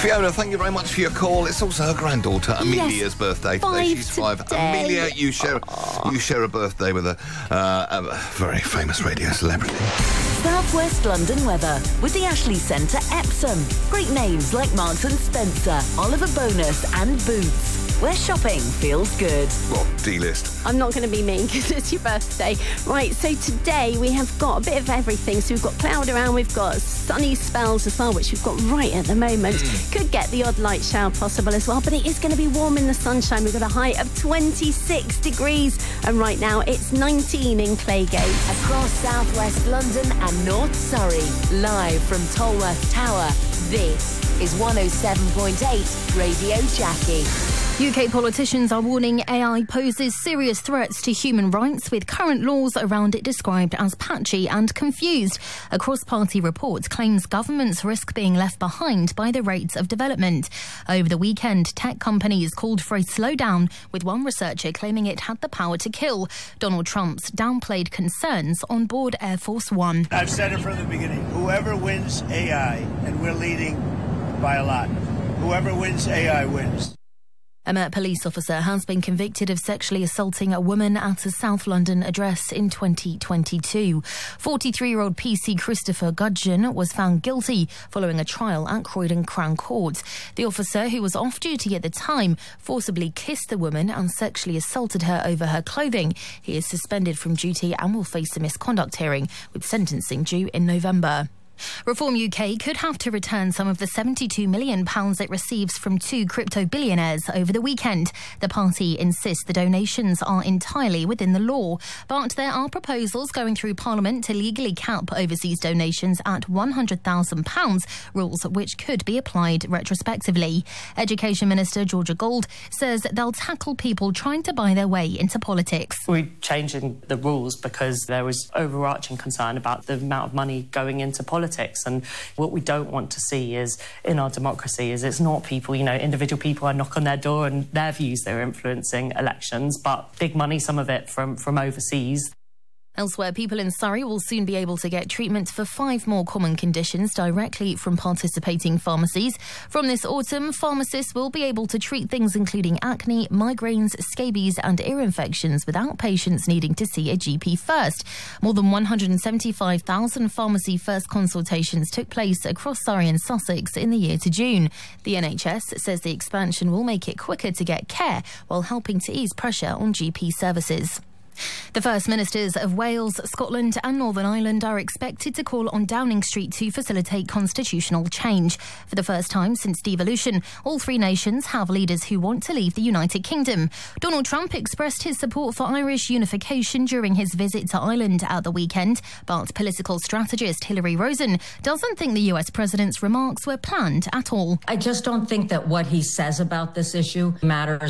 Fiona, thank you very much for your call. It's also her granddaughter Amelia's birthday today. She's 5. Amelia, you share a birthday with a very famous radio celebrity. South West London weather with the Ashley Centre Epsom. Great names like Marks and Spencer, Oliver Bonus and Boots. Where shopping feels good. Well, D-list. I'm not going to be mean because it's your birthday. Right, so today we have got a bit of everything. So we've got cloud around, we've got sunny spells as well, which we've got right at the moment. Could get the odd light shower possible as well, but it is going to be warm in the sunshine. We've got a high of 26 degrees, and right now it's 19 in Claygate. Across South West London and North Surrey, live from Tolworth Tower, this is 107.8 Radio Jackie. UK politicians are warning AI poses serious threats to human rights, with current laws around it described as patchy and confused. A cross-party report claims governments risk being left behind by the rates of development. Over the weekend, tech companies called for a slowdown, with one researcher claiming it had the power to kill. Donald Trump's downplayed concerns on board Air Force One. I've said it from the beginning. Whoever wins AI, and we're leading by a lot, whoever wins AI wins. A Met police officer has been convicted of sexually assaulting a woman at a South London address in 2022. 43-year-old PC Christopher Gudgeon was found guilty following a trial at Croydon Crown Court. The officer, who was off duty at the time, forcibly kissed the woman and sexually assaulted her over her clothing. He is suspended from duty and will face a misconduct hearing, with sentencing due in November. Reform UK could have to return some of the £72 million it receives from 2 crypto billionaires over the weekend. The party insists the donations are entirely within the law, but there are proposals going through Parliament to legally cap overseas donations at £100,000, rules which could be applied retrospectively. Education Minister Georgia Gold says they'll tackle people trying to buy their way into politics. We're changing the rules because there was overarching concern about the amount of money going into politics. And what we don't want to see is, in our democracy, is it's not people, individual people are knock on their door and their views they're influencing elections, but big money, some of it from overseas. Elsewhere, people in Surrey will soon be able to get treatment for 5 more common conditions directly from participating pharmacies. From this autumn, pharmacists will be able to treat things including acne, migraines, scabies and ear infections without patients needing to see a GP first. More than 175,000 pharmacy first consultations took place across Surrey and Sussex in the year to June. The NHS says the expansion will make it quicker to get care while helping to ease pressure on GP services. The First Ministers of Wales, Scotland and Northern Ireland are expected to call on Downing Street to facilitate constitutional change. For the first time since devolution, all 3 nations have leaders who want to leave the United Kingdom. Donald Trump expressed his support for Irish unification during his visit to Ireland at the weekend, but political strategist Hillary Rosen doesn't think the US president's remarks were planned at all. I just don't think that what he says about this issue matters